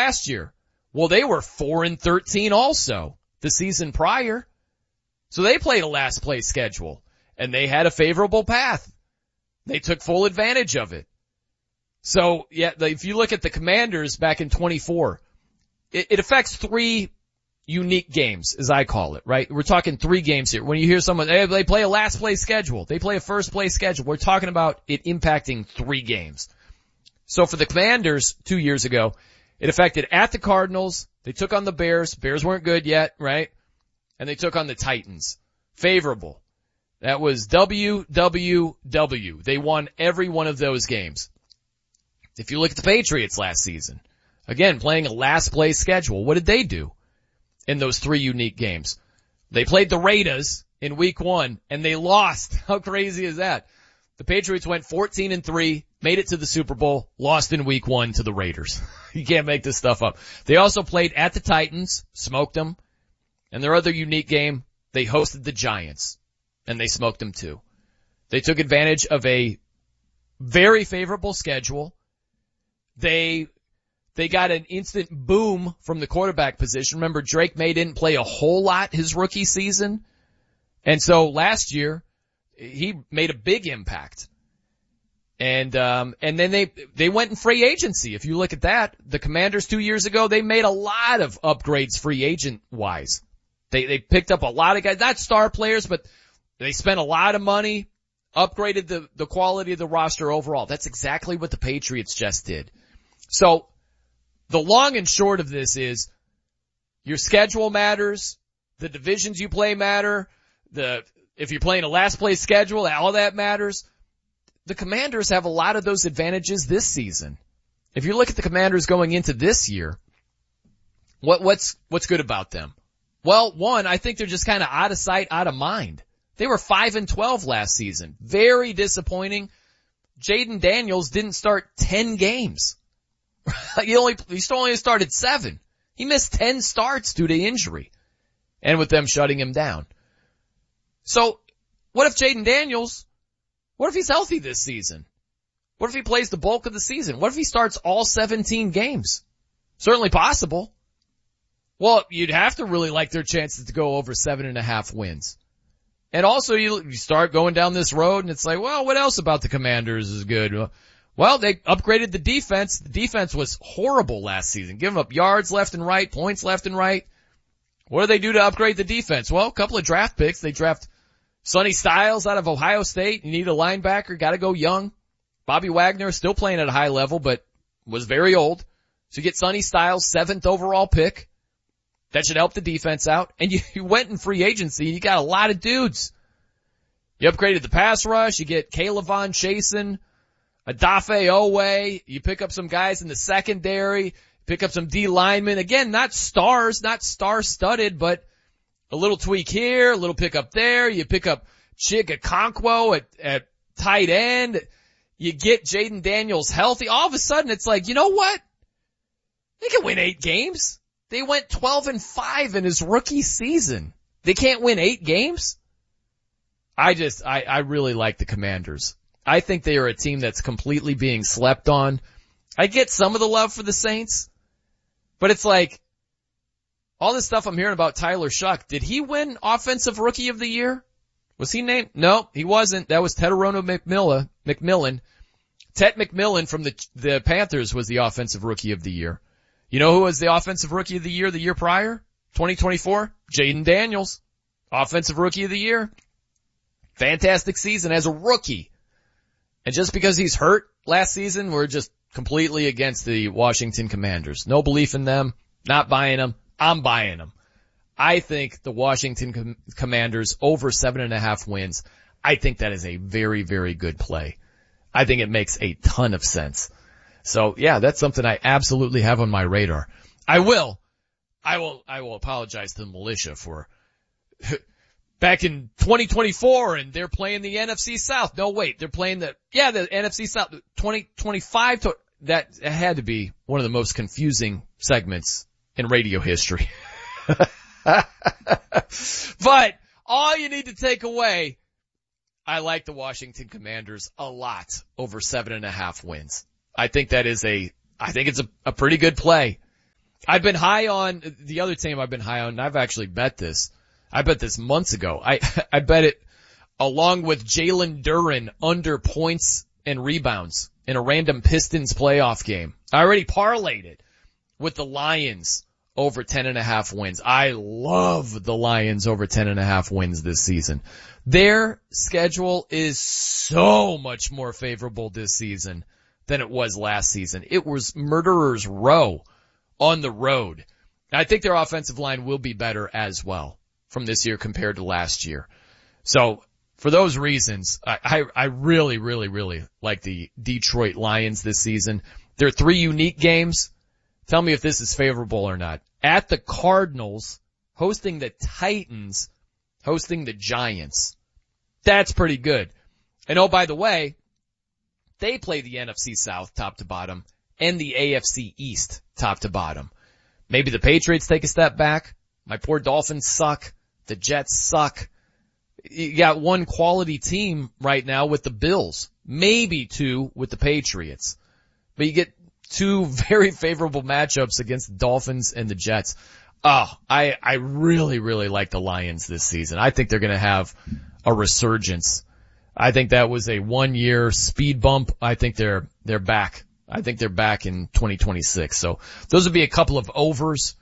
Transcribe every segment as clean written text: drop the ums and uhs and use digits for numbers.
last year? Well, they were 4-13 also the season prior. So they played a last place schedule and they had a favorable path. They took full advantage of it. So yeah, if you look at the Commanders back in 24, it affects 3 unique games, as I call it, right? We're talking 3 games here. When you hear someone, hey, they play a last place schedule, they play a first place schedule, we're talking about it impacting 3 games. So for the Commanders 2 years ago, it affected at the Cardinals, they took on the Bears, Bears weren't good yet, right? And they took on the Titans. Favorable. That was WWW. They won every one of those games. If you look at the Patriots last season, again, playing a last place schedule, what did they do in those 3 unique games? They played the Raiders in week 1 and they lost. How crazy is that? The Patriots went 14-3, made it to the Super Bowl, lost in week 1 to the Raiders. You can't make this stuff up. They also played at the Titans, smoked them, and their other unique game, they hosted the Giants, and they smoked them too. They took advantage of a very favorable schedule. They got an instant boom from the quarterback position. Remember, Drake May didn't play a whole lot his rookie season. And so last year, he made a big impact. And then they went in free agency. If you look at that, the Commanders 2 years ago, they made a lot of upgrades free agent wise. They picked up a lot of guys, not star players, but they spent a lot of money, upgraded the quality of the roster overall. That's exactly what the Patriots just did. So the long and short of this is your schedule matters, the divisions you play matter, if you're playing a last place schedule, all that matters. The Commanders have a lot of those advantages this season. If you look at the Commanders going into this year, what's good about them? Well, one, I think they're just kind of out of sight, out of mind. They were 5-12 last season. Very disappointing. Jaden Daniels didn't start 10 games. He still only started 7. He missed 10 starts due to injury. And with them shutting him down. So, what if Jaden Daniels, what if he's healthy this season? What if he plays the bulk of the season? What if he starts all 17 games? Certainly possible. Well, you'd have to really like their chances to go over 7.5 wins. And also you start going down this road and it's like, well, what else about the Commanders is good? Well, they upgraded the defense. The defense was horrible last season. Giving up yards left and right, points left and right. What do they do to upgrade the defense? Well, a couple of draft picks. They draft Sonny Styles out of Ohio State. You need a linebacker. Got to go young. Bobby Wagner still playing at a high level, but was very old. So you get Sonny Styles, 7th overall pick. That should help the defense out. And you went in free agency and you got a lot of dudes. You upgraded the pass rush. You get Kaylavon Chasen, Adafe Owe. You pick up some guys in the secondary. Pick up some D linemen. Again, not stars, not star-studded, but a little tweak here, a little pick up there. You pick up Chig Okonkwo at tight end. You get Jaden Daniels healthy. All of a sudden, it's like, you know what? They can win 8 games. They went 12-5 in his rookie season. They can't win 8 games? I really like the Commanders. I think they are a team that's completely being slept on. I get some of the love for the Saints, but it's like, all this stuff I'm hearing about Tyler Shuck, did he win Offensive Rookie of the Year? Was he named? No, he wasn't. That was Tedorono McMillan. Ted McMillan from the Panthers was the Offensive Rookie of the Year. You know who was the Offensive Rookie of the Year the year prior? 2024? Jaden Daniels. Offensive Rookie of the Year. Fantastic season as a rookie. And just because he's hurt last season, we're just completely against the Washington Commanders. No belief in them. Not buying them. I'm buying them. I think the Washington Commanders over 7.5 wins. I think that is a very, very good play. I think it makes a ton of sense. So yeah, that's something I absolutely have on my radar. I will apologize to the militia for back in 2024 and they're playing the NFC South. No, wait, they're playing the NFC South 2025 that had to be one of the most confusing segments in radio history. But all you need to take away, I like the Washington Commanders a lot over 7.5 wins. I think it's a pretty good play. I've been high on the other team I've been high on, and I've actually bet this. I bet this months ago. I bet it along with Jalen Duren under points and rebounds in a random Pistons playoff game. I already parlayed it with the Lions over 10.5 wins. I love the Lions over 10.5 wins this season. Their schedule is so much more favorable this season than it was last season. It was Murderer's Row on the road. I think their offensive line will be better as well from this year compared to last year. So for those reasons, I really, really, really like the Detroit Lions this season. There are 3 unique games. Tell me if this is favorable or not. At the Cardinals, hosting the Titans, hosting the Giants. That's pretty good. And oh, by the way, they play the NFC South top to bottom and the AFC East top to bottom. Maybe the Patriots take a step back. My poor Dolphins suck. The Jets suck. You got one quality team right now with the Bills. Maybe 2 with the Patriots. But you get 2 very favorable matchups against the Dolphins and the Jets. Oh, I really, really like the Lions this season. I think they're going to have a resurgence. I think that was a 1-year speed bump. I think they're back. I think they're back in 2026. So those would be a couple of overs.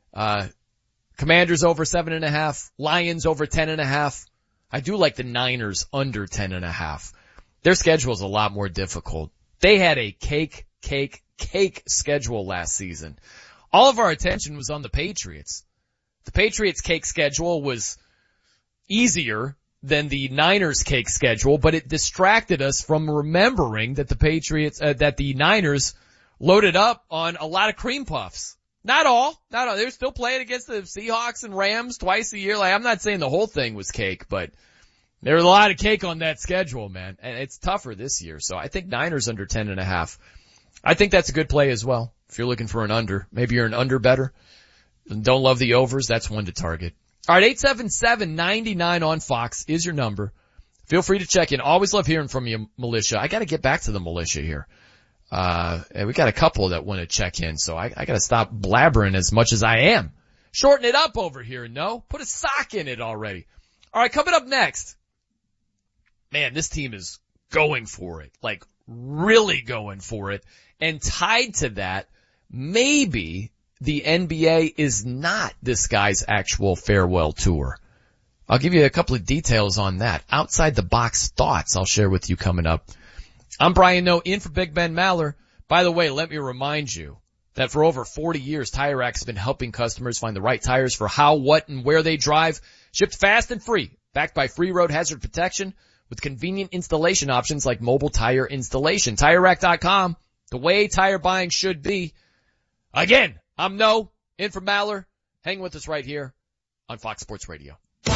Commanders over 7.5. Lions over 10.5. I do like the Niners under 10.5. Their schedule is a lot more difficult. They had a cake schedule last season. All of our attention was on the Patriots. The Patriots' cake schedule was easier than the Niners' cake schedule, but it distracted us from remembering that the Niners loaded up on a lot of cream puffs. Not all. They're still playing against the Seahawks and Rams twice a year. Like, I'm not saying the whole thing was cake, but there was a lot of cake on that schedule, man. And it's tougher this year. So I think Niners under 10.5. I think that's a good play as well. If you're looking for an under, maybe you're an under better and don't love the overs, that's one to target. All right, 877-99 on Fox is your number. Feel free to check in. Always love hearing from you, Militia. I got to get back to the Militia here. And we got a couple that want to check in, so I got to stop blabbering as much as I am. Shorten it up over here, no? Put a sock in it already. All right, coming up next. Man, this team is going for it, like really going for it. And tied to that, maybe the NBA is not this guy's actual farewell tour. I'll give you a couple of details on that. Outside the box thoughts I'll share with you coming up. I'm Brian Noe, in for Big Ben Maller. By the way, let me remind you that for over 40 years, Tire Rack has been helping customers find the right tires for how, what, and where they drive. Shipped fast and free, backed by free road hazard protection with convenient installation options like mobile tire installation. TireRack.com, the way tire buying should be. Again, I'm Noe, in for Maller. Hang with us right here on Fox Sports Radio. Di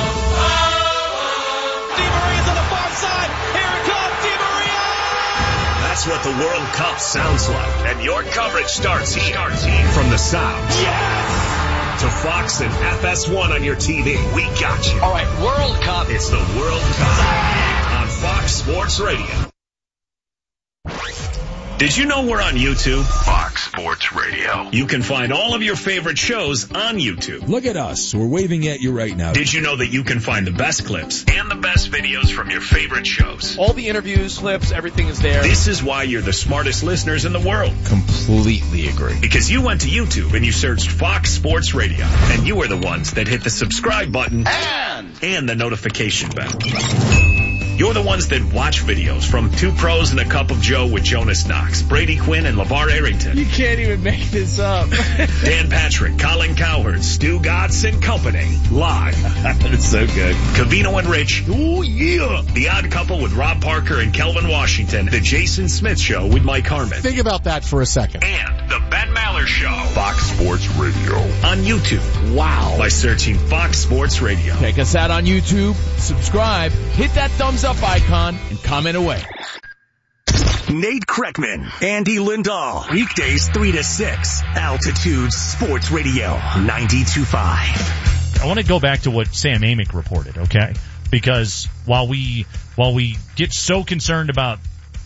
Maria's on the far side. Here it comes, Di Maria! That's what the World Cup sounds like. And your coverage starts here. From the South. Yes! To Fox and FS1 on your TV. We got you. All right, World Cup. It's the World Cup on Fox Sports Radio. Did you know we're on YouTube? Fox Sports Radio. You can find all of your favorite shows on YouTube. Look at us. We're waving at you right now. Did you know that you can find the best clips and the best videos from your favorite shows? All the interviews, clips, everything is there. This is why you're the smartest listeners in the world. Completely agree. Because you went to YouTube and you searched Fox Sports Radio. And you were the ones that hit the subscribe button and the notification bell. You're the ones that watch videos from Two Pros and a Cup of Joe with Jonas Knox, Brady Quinn, and LeVar Arrington. You can't even make this up. Dan Patrick, Colin Cowherd, Stu Godson and Company. Live. It's so good. Covino and Rich. Oh, yeah. The Odd Couple with Rob Parker and Kelvin Washington. The Jason Smith Show with Mike Harmon. Think about that for a second. And the Ben Maller Show. Fox Sports Radio. On YouTube. Wow. By searching Fox Sports Radio. Check us out on YouTube. Subscribe. Hit that thumbs up icon and comment away. Nate Kreckman, Andy Lindahl. Weekdays 3 to 6. Altitude Sports Radio 92.5. I want to go back to what Sam Amick reported, okay? Because while we get so concerned about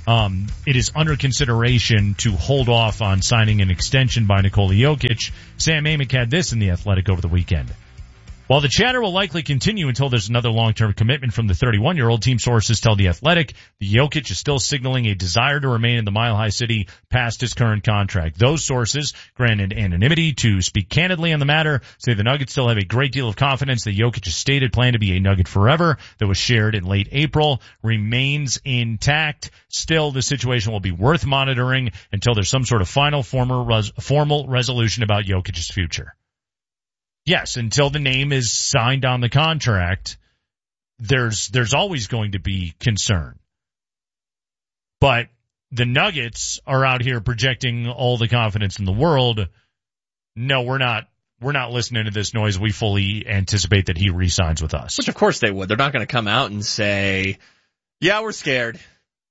it is under consideration to hold off on signing an extension by Nikola Jokic. Sam Amick had this in The Athletic over the weekend. While the chatter will likely continue until there's another long-term commitment from the 31-year-old, team sources tell The Athletic the Jokic is still signaling a desire to remain in the Mile High City past his current contract. Those sources, granted anonymity to speak candidly on the matter, say the Nuggets still have a great deal of confidence that Jokic's stated plan to be a Nugget forever that was shared in late April remains intact. Still, the situation will be worth monitoring until there's some sort of final formal resolution about Jokic's future. Yes, until the name is signed on the contract, there's always going to be concern. But the Nuggets are out here projecting all the confidence in the world. No, we're not listening to this noise. We fully anticipate that he re-signs with us. Which of course they would. They're not going to come out and say, yeah, we're scared.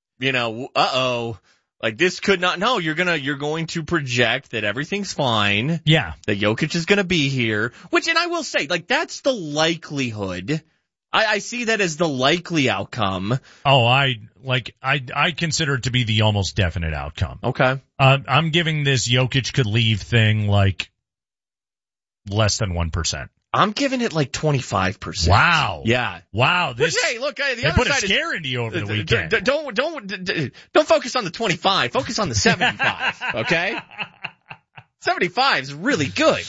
Like this could not, no, you're going to project that everything's fine. Yeah. That Jokic is going to be here, and I will say, like, that's the likelihood. I see that as the likely outcome. Oh, I consider it to be the almost definite outcome. Okay. I'm giving this Jokic could leave thing like less than 1%. I'm giving it like 25%. Wow. Yeah. Wow. Hey, look, the they other put side a scare into you over the weekend. Don't focus on the 25. Focus on the 75. Okay. 75 is really good.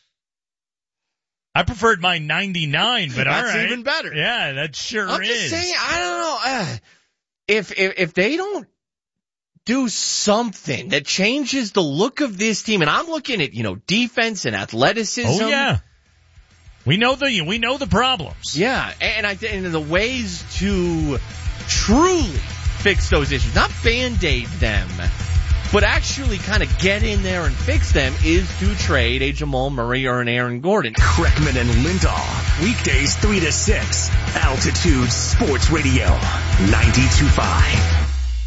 I preferred my 99, but all right. That's even better. Yeah, that sure is. I'm just saying, I don't know. If they don't do something that changes the look of this team, and I'm looking at, defense and athleticism. Oh yeah. We know the problems. Yeah, and the ways to truly fix those issues, not Band-Aid them, but actually kind of get in there and fix them, is to trade a Jamal Murray or an Aaron Gordon. Kreckman and Lindahl, weekdays 3 to 6, Altitude Sports Radio, 92.5.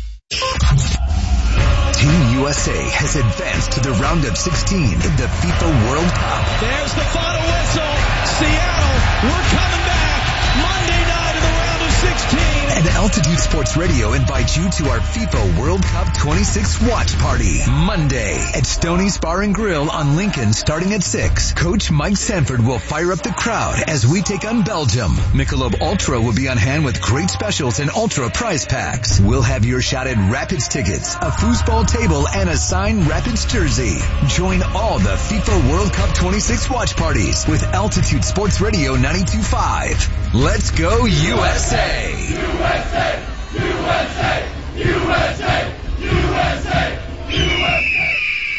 Team USA has advanced to the round of 16 in the FIFA World Cup. There's the final whistle. Seattle, we're coming back. Monday night in the round of 16. And Altitude Sports Radio invites you to our FIFA World Cup 26 watch party. Monday at Stoney's Bar and Grill on Lincoln starting at 6. Coach Mike Sanford will fire up the crowd as we take on Belgium. Michelob Ultra will be on hand with great specials and Ultra prize packs. We'll have your shot at Rapids tickets, a foosball table, and a signed Rapids jersey. Join all the FIFA World Cup 26 watch parties with Altitude Sports Radio 92.5. Let's go USA! USA! USA! USA! USA! USA!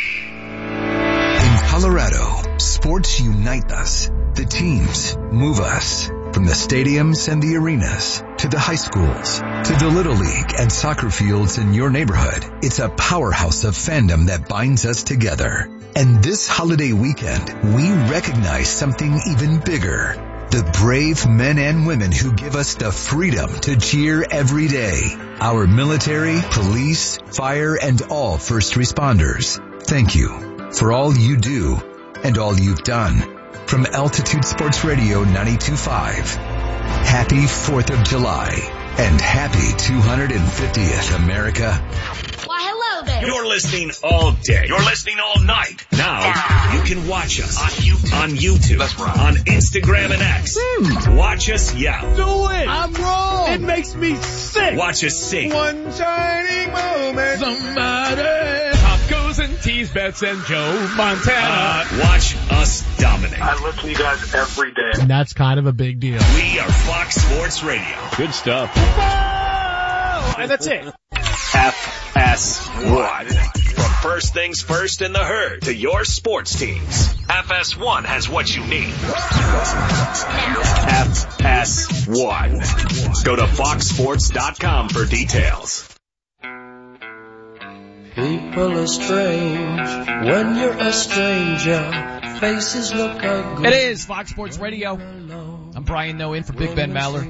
In Colorado, sports unite us. The teams move us. From the stadiums and the arenas, to the high schools, to the Little League and soccer fields in your neighborhood, it's a powerhouse of fandom that binds us together. And this holiday weekend, we recognize something even bigger. The brave men and women who give us the freedom to cheer every day. Our military, police, fire, and all first responders. Thank you for all you do and all you've done. From Altitude Sports Radio 92.5, happy 4th of July and happy 250th, America. Why, hello there. You're listening all day. You're listening all night. Now, you can watch us on YouTube, That's right. on Instagram and X. Watch us yell. Do it. I'm wrong. It makes me sick. Watch us sing. One shining moment. Somebody. Tacos and tease bets and Joe Montana. Watch us dominate. I listen to you guys every day. And that's kind of a big deal. We are Fox Sports Radio. Good stuff. And that's it. FS1. From first things first in the herd to your sports teams, FS1 has what you need. FS1. Go to foxsports.com for details. People are strange when you're a stranger. Faces look ugly. It is Fox Sports Radio. I'm Brian Noe in for Big Ben Maller.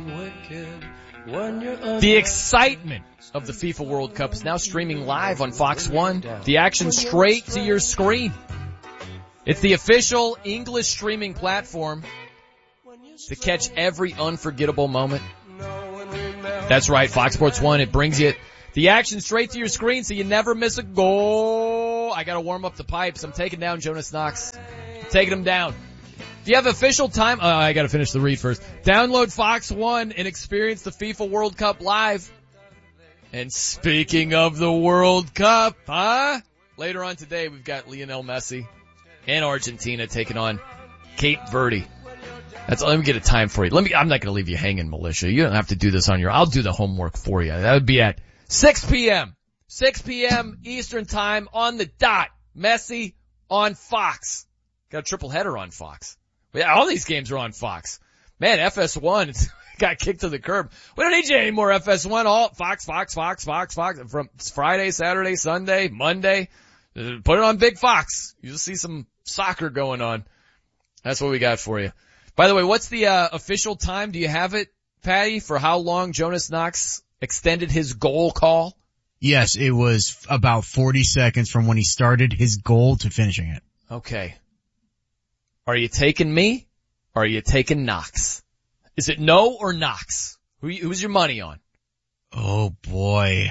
The excitement of the FIFA World Cup is now streaming live on Fox 1. The action straight to your screen. It's the official English streaming platform to catch every unforgettable moment. That's right, Fox Sports 1. It brings you The action straight to your screen so you never miss a goal. I gotta warm up the pipes. I'm taking down Jonas Knox. Taking him down. If you have official time, I gotta finish the read first. Download Fox One and experience the FIFA World Cup live. And speaking of the World Cup, later on today we've got Lionel Messi and Argentina taking on Cape Verde. Let me get a time for you. I'm not gonna leave you hanging, Militia. You don't have to do this on I'll do the homework for you. That would be at 6 p.m. 6 p.m. Eastern time on the dot. Messi on Fox. Got a triple header on Fox. Yeah, all these games are on Fox. Man, FS1 got kicked to the curb. We don't need you anymore, FS1. All Fox. From Friday, Saturday, Sunday, Monday. Put it on Big Fox. You'll see some soccer going on. That's what we got for you. By the way, what's the official time? Do you have it, Patty, for how long Jonas Knox extended his goal call? Yes, it was about 40 seconds from when he started his goal to finishing it. Okay. Are you taking me or are you taking Knox? Is it no or Knox? Who's your money on? Oh boy.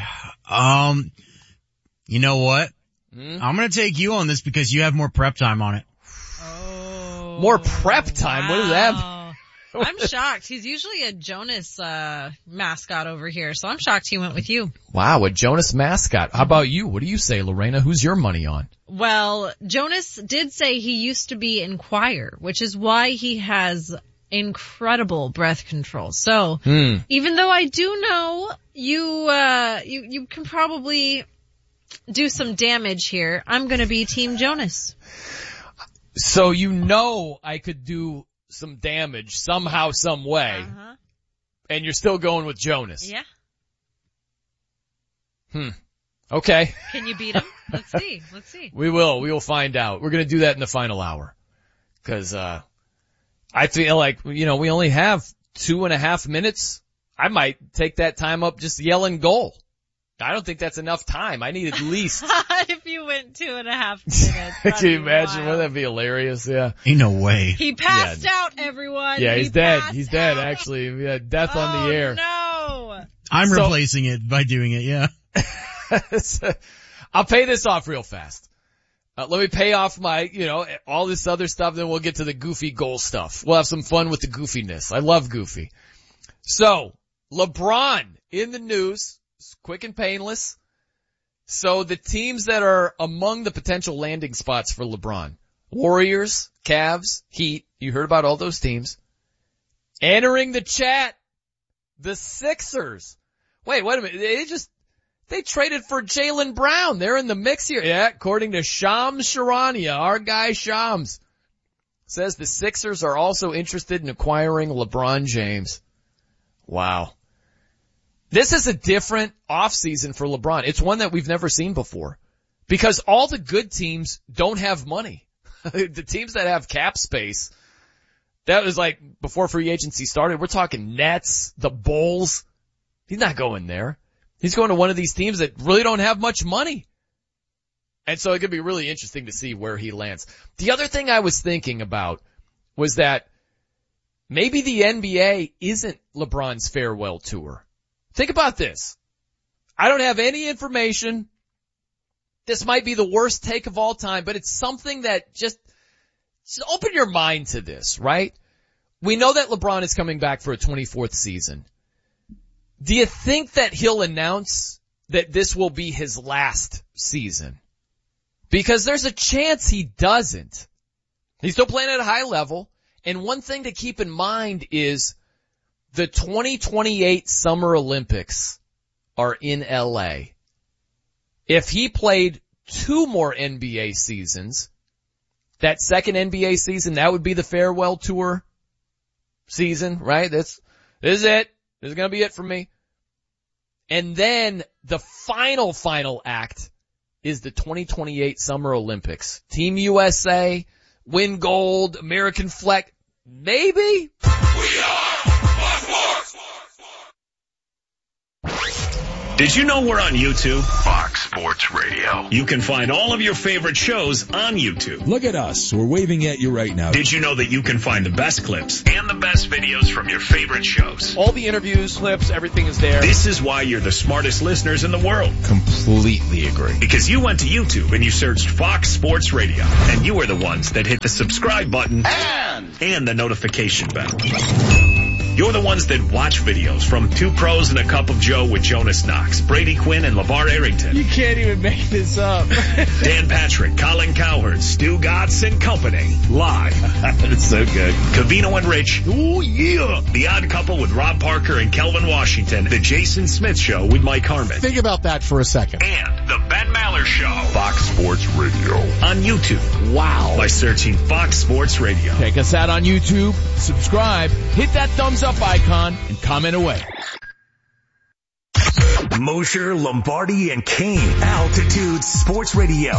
You know what? I'm gonna take you on this because you have more prep time on it. Oh. More prep time? Wow. What is that? I'm shocked. He's usually a Jonas, mascot over here, so I'm shocked he went with you. Wow, a Jonas mascot. How about you? What do you say, Lorena? Who's your money on? Well, Jonas did say he used to be in choir, which is why he has incredible breath control. So, even though I do know you can probably do some damage here, I'm gonna be Team Jonas. So I could do some damage somehow, some way, and you're still going with Jonas. Yeah. Okay. Can you beat him? Let's see. We will find out. We're gonna do that in the final hour. Cause, I feel like, we only have 2.5 minutes. I might take that time up just yelling goal. I don't think that's enough time. I need at least. If you went 2.5 minutes. Can you imagine? Wouldn't that be hilarious? Yeah. Ain't no way. He passed out, everyone. Yeah, he's dead. He's dead, actually. We had death on the air. No. I'm replacing it by doing it, yeah. I'll pay this off real fast. Let me pay off my, all this other stuff, then we'll get to the goofy goal stuff. We'll have some fun with the goofiness. I love goofy. So, LeBron in the news. Quick and painless. So the teams that are among the potential landing spots for LeBron: Warriors, Cavs, Heat. You heard about all those teams. Entering the chat, the Sixers. Wait a minute. They traded for Jaylen Brown. They're in the mix here. Yeah, according to Shams Charania, our guy Shams says the Sixers are also interested in acquiring LeBron James. Wow. This is a different offseason for LeBron. It's one that we've never seen before because all the good teams don't have money. The teams that have cap space, that was like before free agency started. We're talking Nets, the Bulls. He's not going there. He's going to one of these teams that really don't have much money. And so it could be really interesting to see where he lands. The other thing I was thinking about was that maybe the NBA isn't LeBron's farewell tour. Think about this. I don't have any information. This might be the worst take of all time, but it's something that just open your mind to this, right? We know that LeBron is coming back for a 24th season. Do you think that he'll announce that this will be his last season? Because there's a chance he doesn't. He's still playing at a high level. And one thing to keep in mind is the 2028 Summer Olympics are in LA. If he played 2 more NBA seasons, that second NBA season, that would be the farewell tour season, right? This is it. This is going to be it for me. And then the final act is the 2028 Summer Olympics. Team USA, win gold, American flag, maybe? We are Fox Sports. Did you know we're on YouTube? Fox Sports Radio. You can find all of your favorite shows on YouTube. Look at us. We're waving at you right now. Did you know that you can find the best clips and the best videos from your favorite shows? All the interviews, clips, everything is there. This is why you're the smartest listeners in the world. Completely agree. Because you went to YouTube and you searched Fox Sports Radio. And you are the ones that hit the subscribe button and the notification bell. You're the ones that watch videos from Two Pros and a Cup of Joe with Jonas Knox, Brady Quinn, and LeVar Arrington. You can't even make this up. Dan Patrick, Colin Cowherd, Stu Gatz and Company. Live. It's so good. Covino and Rich. Oh, yeah. The Odd Couple with Rob Parker and Kelvin Washington. The Jason Smith Show with Mike Harmon. Think about that for a second. And the Ben Maller Show. Fox Sports Radio. On YouTube. Wow. By searching Fox Sports Radio. Check us out on YouTube. Subscribe. Hit that thumbs up icon and comment away. Mosher, Lombardi, and Kane. Altitude Sports Radio.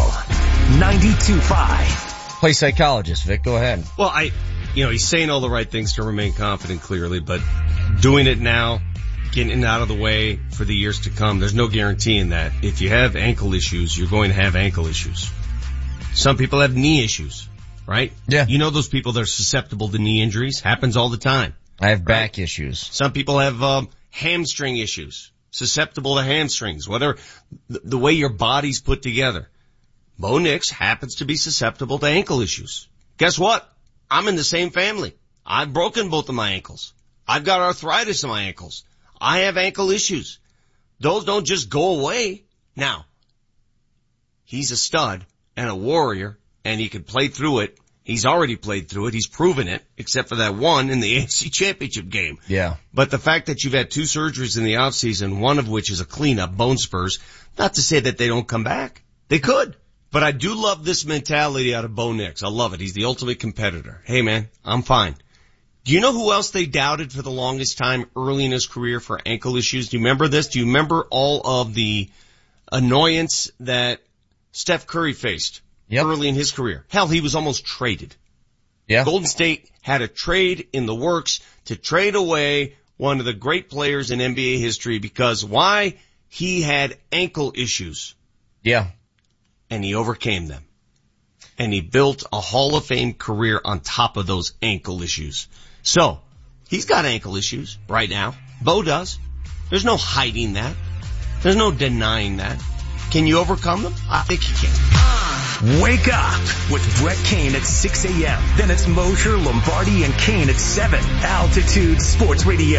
92.5. Play psychologist, Vic. Go ahead. Well, he's saying all the right things to remain confident, clearly, but doing it now, getting it out of the way for the years to come, there's no guaranteeing that. If you have ankle issues, you're going to have ankle issues. Some people have knee issues, right? Yeah. You know those people that are susceptible to knee injuries? Happens all the time. I have back issues. Some people have hamstring issues, susceptible to hamstrings, whether the way your body's put together. Bo Nix happens to be susceptible to ankle issues. Guess what? I'm in the same family. I've broken both of my ankles. I've got arthritis in my ankles. I have ankle issues. Those don't just go away. Now, he's a stud and a warrior, and he can play through it. He's already played through it. He's proven it, except for that one in the AFC Championship game. Yeah. But the fact that you've had 2 surgeries in the offseason, one of which is a cleanup, bone spurs, not to say that they don't come back. They could. But I do love this mentality out of Bo Nix. I love it. He's the ultimate competitor. Hey, man, I'm fine. Do you know who else they doubted for the longest time early in his career for ankle issues? Do you remember this? Do you remember all of the annoyance that Steph Curry faced? Yep. Early in his career. Hell, he was almost traded. Yeah. Golden State had a trade in the works to trade away one of the great players in NBA history because why? He had ankle issues. Yeah. And he overcame them. And he built a Hall of Fame career on top of those ankle issues. So, he's got ankle issues right now. Bo does. There's no hiding that. There's no denying that. Can you overcome them? I think you can. Wake up with Brett Kane at 6 a.m. Then it's Mosher, Lombardi, and Kane at 7. Altitude Sports Radio.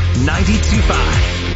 92.5.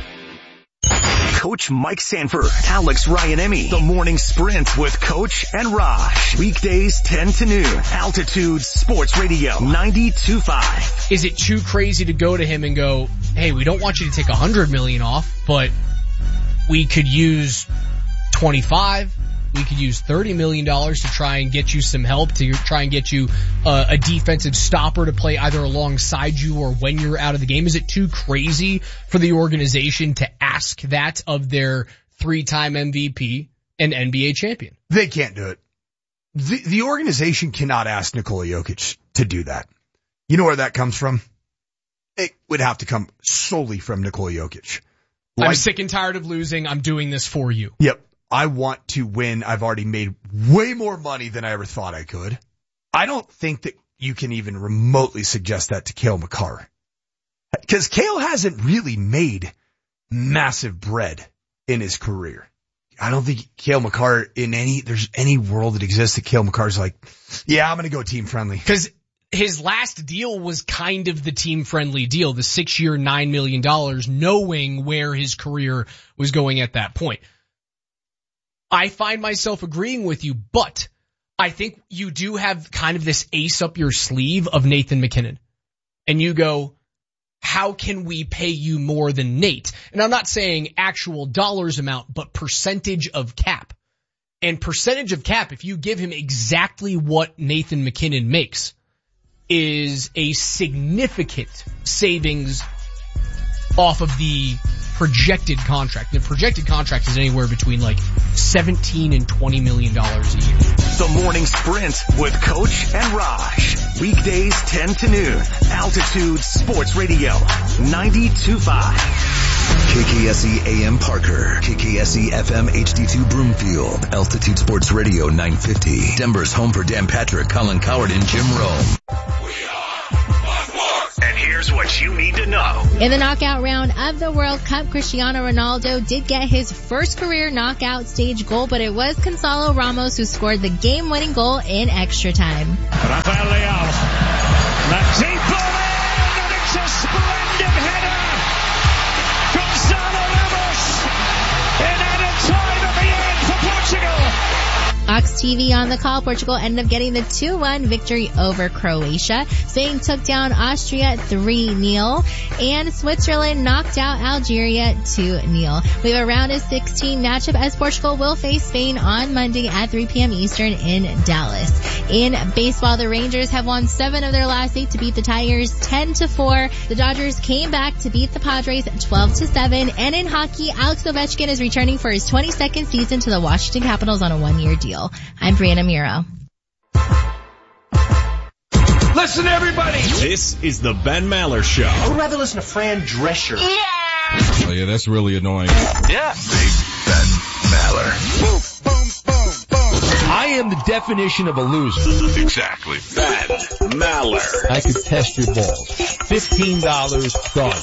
Coach Mike Sanford, Alex Ryan-Emmy, The Morning Sprint with Coach and Raj. Weekdays 10 to noon. Altitude Sports Radio. 92.5. Is it too crazy to go to him and go, hey, we don't want you to take $100 million off, but we could use 25. We could use $30 million to try and get you some help, to try and get you a defensive stopper to play either alongside you or when you're out of the game. Is it too crazy for the organization to ask that of their 3-time MVP and NBA champion? They can't do it. The organization cannot ask Nikola Jokic to do that. You know where that comes from? It would have to come solely from Nikola Jokic. I'm sick and tired of losing. I'm doing this for you. Yep. I want to win. I've already made way more money than I ever thought I could. I don't think that you can even remotely suggest that to Cale Makar. Because Cale hasn't really made massive bread in his career. I don't think Cale Makar there's any world that exists that Cale Makar's like, yeah, I'm going to go team friendly. Because his last deal was kind of the team friendly deal, the 6-year, $9 million, knowing where his career was going at that point. I find myself agreeing with you, but I think you do have kind of this ace up your sleeve of Nathan McKinnon. And you go, how can we pay you more than Nate? And I'm not saying actual dollars amount, but percentage of cap. And percentage of cap, if you give him exactly what Nathan McKinnon makes, is a significant savings off of the projected contract. The projected contract is anywhere between like $17 and $20 million a year. The Morning Sprint with Coach and Raj. Weekdays 10 to noon. Altitude Sports Radio. 92.5. KKSE AM Parker, KKSE FM HD2 Broomfield, Altitude Sports Radio 950, Denver's home for Dan Patrick, Colin Coward, and Jim Rome. And here's what you need to know. In the knockout round of the World Cup, Cristiano Ronaldo did get his first career knockout stage goal, but it was Gonzalo Ramos who scored the game-winning goal in extra time. Rafael Leao. That deep ball in, and it's a splendid header. Gonzalo Ramos in added time at the end for Portugal. Fox TV on the call. Portugal ended up getting the 2-1 victory over Croatia. Spain took down Austria 3-0. And Switzerland knocked out Algeria 2-0. We have a round of 16 matchup as Portugal will face Spain on Monday at 3 p.m. Eastern in Dallas. In baseball, the Rangers have won 7 of their last 8 to beat the Tigers 10-4. The Dodgers came back to beat the Padres 12-7. And in hockey, Alex Ovechkin is returning for his 22nd season to the Washington Capitals on a 1-year deal. I'm Brianna Miro. Listen, everybody. This is the Ben Maller Show. I would rather listen to Fran Drescher. Yeah! Oh yeah, that's really annoying. Yeah. Big Ben Maller. Boom, boom, boom, boom. I am the definition of a loser. Exactly. Ben Maller. I could test your balls. $15 done.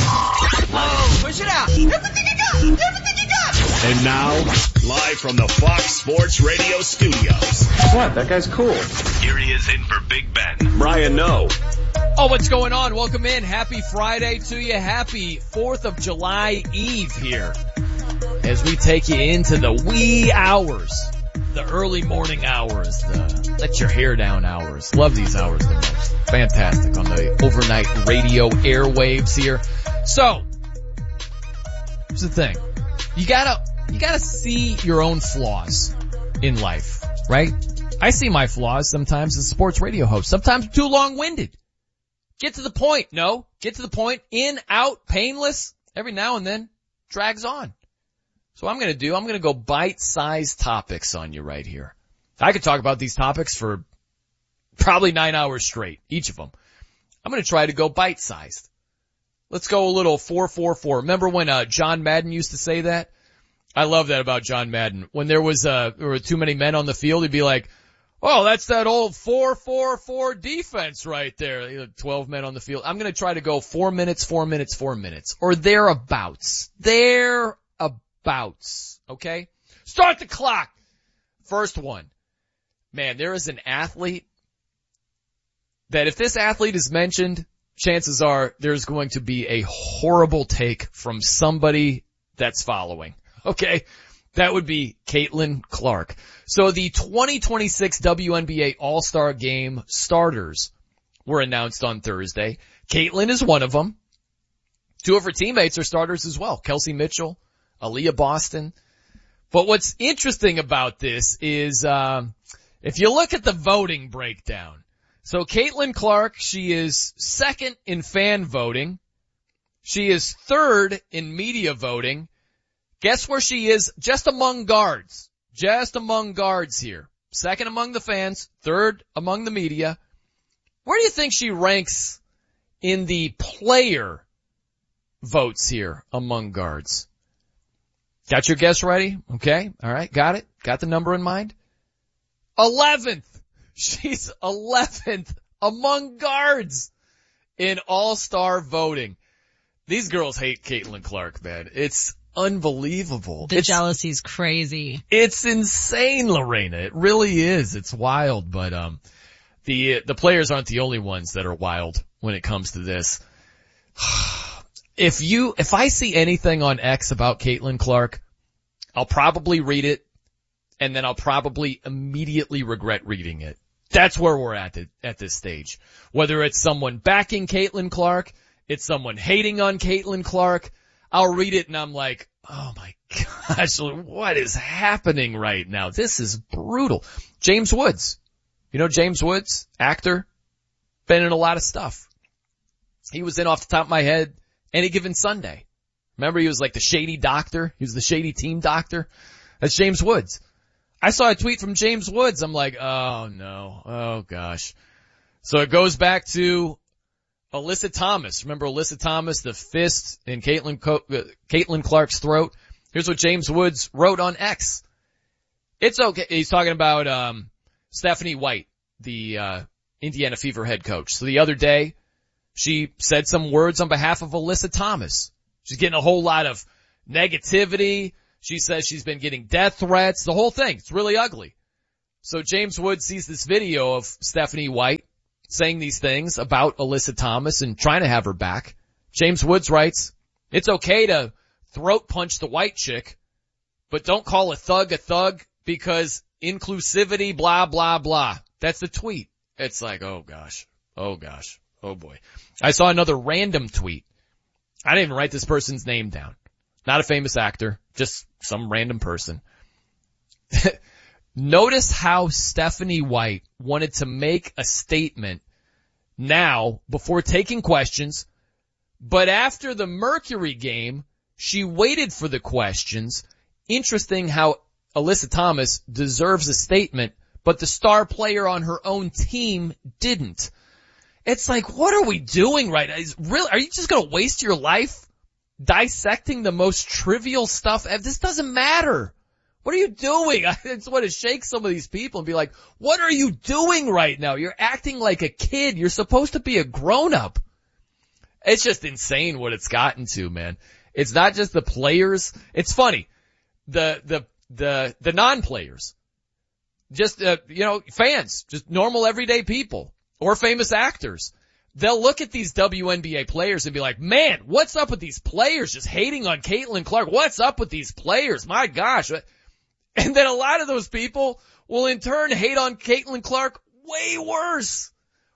Whoa, push it out. Everything you got. Everything you got. And now, live from the Fox Sports Radio studios. What? That guy's cool. Here he is in for Big Ben. Brian Noe. Oh, what's going on? Welcome in. Happy Friday to you. Happy 4th of July Eve here. As we take you into the wee hours, the early morning hours, the let your hair down hours. Love these hours the most. Fantastic on the overnight radio airwaves here. So, here's the thing. You gotta see your own flaws in life, right? I see my flaws sometimes as a sports radio host. Sometimes I'm too long-winded. Get to the point, no. Get to the point, in, out, painless. Every now and then, drags on. So what I'm gonna go bite-sized topics on you right here. I could talk about these topics for probably 9 hours straight, each of them. I'm gonna try to go bite-sized. Let's go a little 4-4-4. Remember when John Madden used to say that? I love that about John Madden. When there were too many men on the field, he'd be like, oh, that's that old 4-4-4 defense right there. 12 men on the field. I'm going to try to go 4 minutes, 4 minutes, 4 minutes. Or thereabouts. Thereabouts. Okay? Start the clock. First one. Man, there is an athlete that if this athlete is mentioned, chances are there's going to be a horrible take from somebody that's following. Okay? That would be Caitlin Clark. So the 2026 WNBA All-Star Game starters were announced on Thursday. Caitlin is one of them. 2 of her teammates are starters as well. Kelsey Mitchell, Aaliyah Boston. But what's interesting about this is, if you look at the voting breakdown, so Caitlin Clark, she is 2nd in fan voting. She is 3rd in media voting. Guess where she is? Just among guards. Just among guards here. 2nd among the fans, 3rd among the media. Where do you think she ranks in the player votes here among guards? Got your guess ready? Okay. All right. Got it. Got the number in mind? 11th. She's 11th among guards in all-star voting. These girls hate Caitlin Clark, man. It's unbelievable. The jealousy's crazy. It's insane, Lorena. It really is. It's wild, but the players aren't the only ones that are wild when it comes to this. If I see anything on X about Caitlin Clark, I'll probably read it, and then I'll probably immediately regret reading it. That's where we're at this stage. Whether it's someone backing Caitlin Clark, it's someone hating on Caitlin Clark, I'll read it and I'm like, oh my gosh, what is happening right now? This is brutal. James Woods. You know James Woods? Actor. Been in a lot of stuff. He was in off the top of my head Any Given Sunday. Remember he was like the shady doctor? He was the shady team doctor? That's James Woods. I saw a tweet from James Woods. I'm like, oh no. Oh gosh. So it goes back to Alyssa Thomas. Remember Alyssa Thomas, the fist in Caitlin Clark's throat? Here's what James Woods wrote on X. It's okay. He's talking about, Stephanie White, the, Indiana Fever head coach. So the other day, she said some words on behalf of Alyssa Thomas. She's getting a whole lot of negativity. She says she's been getting death threats, the whole thing. It's really ugly. So James Woods sees this video of Stephanie White saying these things about Alyssa Thomas and trying to have her back. James Woods writes, it's okay to throat punch the white chick, but don't call a thug because inclusivity, blah, blah, blah. That's the tweet. It's like, oh gosh, oh boy. I saw another random tweet. I didn't even write this person's name down. Not a famous actor, just some random person. Notice how Stephanie White wanted to make a statement now before taking questions, but after the Mercury game, she waited for the questions. Interesting how Alyssa Thomas deserves a statement, but the star player on her own team didn't. It's like, what are we doing right now? Are you just going to waste your life dissecting the most trivial stuff? This doesn't matter. What are you doing? I just want to shake some of these people and be like, what are you doing right now? You're acting like a kid. You're supposed to be a grown-up. It's just insane what it's gotten to, man. It's not just the players. It's funny. The non-players. Just, fans. Just normal everyday people. Or famous actors. They'll look at these WNBA players and be like, man, what's up with these players just hating on Caitlin Clark? What's up with these players? My gosh. And then a lot of those people will in turn hate on Caitlin Clark way worse.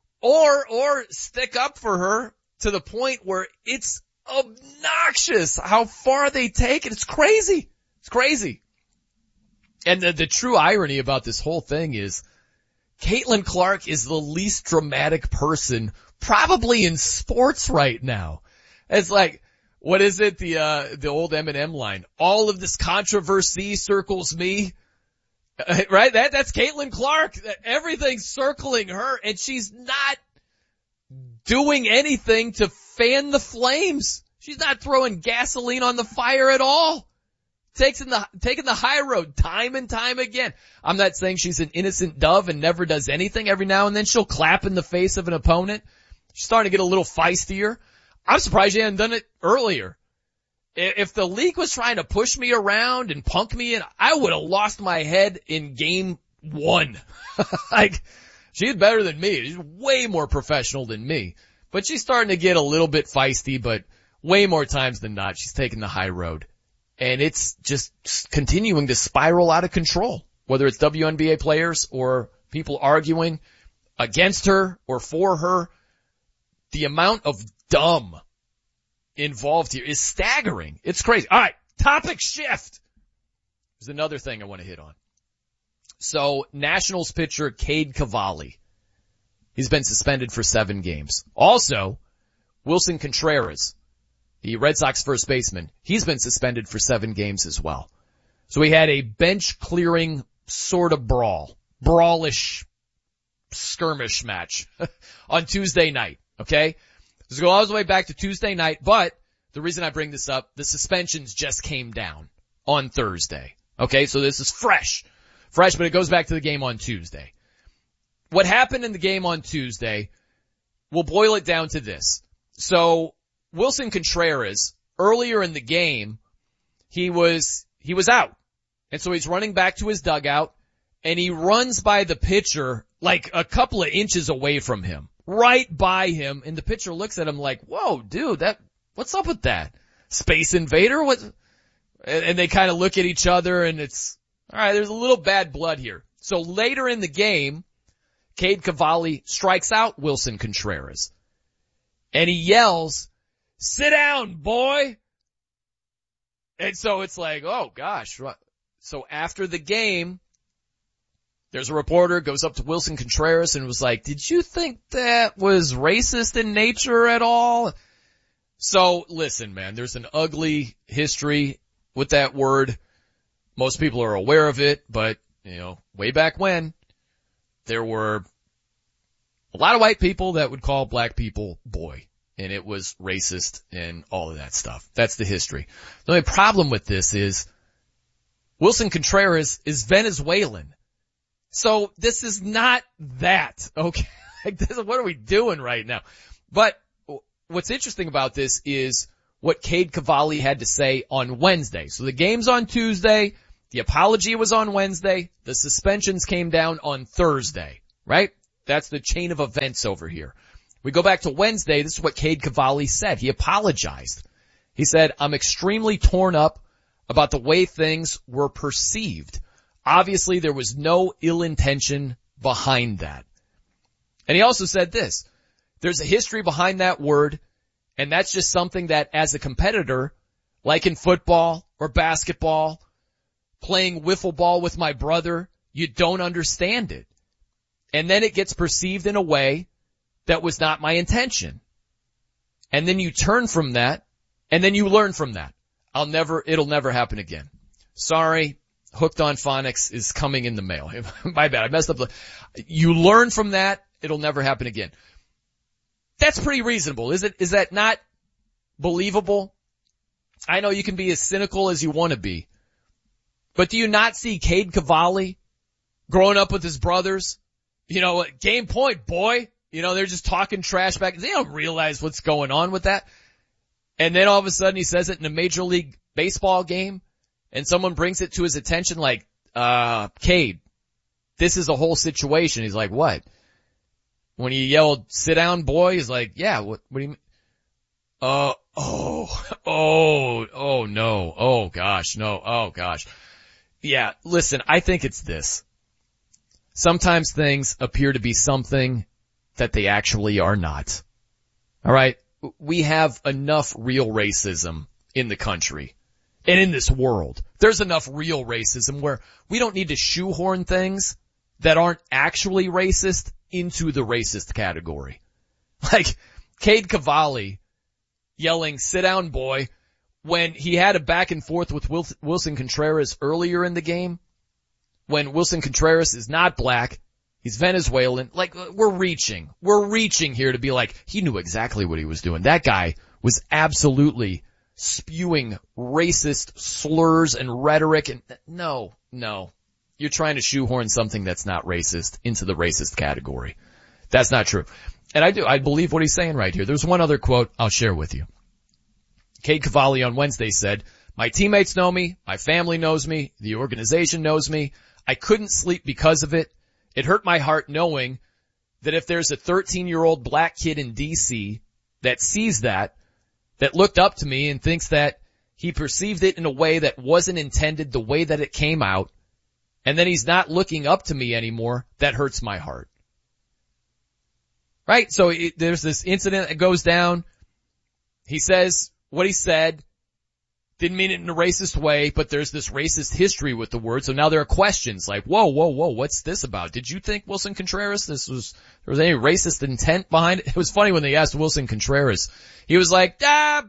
Or stick up for her to the point where it's obnoxious how far they take it. It's crazy. It's crazy. And the true irony about this whole thing is Caitlin Clark is the least dramatic person probably in sports right now. It's like, what is it? The old Eminem line. All of this controversy circles me. Right? That's Caitlin Clark. Everything's circling her and she's not doing anything to fan the flames. She's not throwing gasoline on the fire at all. Taking the high road time and time again. I'm not saying she's an innocent dove and never does anything. Every now and then she'll clap in the face of an opponent. She's starting to get a little feistier. I'm surprised she hadn't done it earlier. If the league was trying to push me around and punk me in, I would have lost my head in game 1. Like, she's better than me. She's way more professional than me. But she's starting to get a little bit feisty, but way more times than not, she's taking the high road. And it's just continuing to spiral out of control, whether it's WNBA players or people arguing against her or for her. The amount of dumb involved here is staggering. It's crazy. All right, topic shift. There's another thing I want to hit on. So, Nationals pitcher Cade Cavalli. He's been suspended for 7 games. Also, Wilson Contreras, the Red Sox first baseman, he's been suspended for 7 games as well. So we had a bench clearing sort of brawlish skirmish match on Tuesday night. Okay? Let's go all the way back to Tuesday night, but the reason I bring this up, the suspensions just came down on Thursday. Okay? So this is fresh, but it goes back to the game on Tuesday. What happened in the game on Tuesday, we'll boil it down to this. So, Wilson Contreras, earlier in the game, he was out. And so he's running back to his dugout, and he runs by the pitcher like a couple of inches away from him. Right by him, and the pitcher looks at him like, whoa, dude, what's up with that? Space Invader? What? And they kind of look at each other, and it's, alright, there's a little bad blood here. So later in the game, Cade Cavalli strikes out Wilson Contreras. And he yells, sit down, boy! And so it's like, oh gosh. So after the game, there's a reporter, goes up to Wilson Contreras and was like, did you think that was racist in nature at all? So listen, man, there's an ugly history with that word. Most people are aware of it, but, way back when, there were a lot of white people that would call black people boy. And it was racist and all of that stuff. That's the history. The only problem with this is Wilson Contreras is Venezuelan. So this is not that, okay? Like, what are we doing right now? But what's interesting about this is what Cade Cavalli had to say on Wednesday. So the game's on Tuesday. The apology was on Wednesday. The suspensions came down on Thursday, right? That's the chain of events over here. We go back to Wednesday. This is what Cade Cavalli said. He apologized. He said, I'm extremely torn up about the way things were perceived. Obviously, there was no ill intention behind that. And he also said this, there's a history behind that word, and that's just something that as a competitor, like in football or basketball, playing wiffle ball with my brother, you don't understand it. And then it gets perceived in a way that was not my intention. And then you turn from that, and then you learn from that. It'll never happen again. Sorry, Hooked on Phonics is coming in the mail. My bad, I messed up. You learn from that, it'll never happen again. That's pretty reasonable. Is that not believable? I know you can be as cynical as you want to be. But do you not see Cade Cavalli growing up with his brothers? Game point, boy. They're just talking trash back. They don't realize what's going on with that. And then all of a sudden he says it in a Major League Baseball game and someone brings it to his attention like, Cade, this is a whole situation. He's like, what? When he yelled, sit down, boy, he's like, yeah, what do you mean? No. Oh gosh, no. Oh gosh. Yeah, listen, I think it's this. Sometimes things appear to be something that they actually are not. All right? We have enough real racism in the country and in this world. There's enough real racism where we don't need to shoehorn things that aren't actually racist into the racist category. Like Cade Cavalli yelling, sit down, boy, when he had a back and forth with Wilson Contreras earlier in the game, when Wilson Contreras is not black, he's Venezuelan. Like, we're reaching here to be like, he knew exactly what he was doing. That guy was absolutely spewing racist slurs and rhetoric. And no, you're trying to shoehorn something that's not racist into the racist category. That's not true. And I believe what he's saying right here. There's one other quote I'll share with you. Cade Cavalli on Wednesday said, my teammates know me, my family knows me, the organization knows me. I couldn't sleep because of it. It hurt my heart knowing that if there's a 13-year-old black kid in D.C. that sees that looked up to me and thinks that he perceived it in a way that wasn't intended the way that it came out, and then he's not looking up to me anymore, that hurts my heart. Right? So there's this incident that goes down. He says what he said. Didn't mean it in a racist way, but there's this racist history with the word. So now there are questions like, whoa, what's this about? Did you think Wilson Contreras, there was any racist intent behind it? It was funny when they asked Wilson Contreras. He was like, I'll